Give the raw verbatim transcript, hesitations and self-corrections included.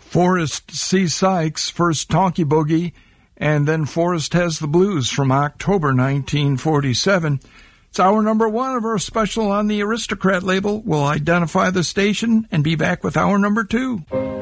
Forrest C. Sykes' first Tonky Boogie, and then Forrest Has the Blues from October nineteen forty-seven. It's hour number one of our special on the Aristocrat label. We'll identify the station and be back with hour number two.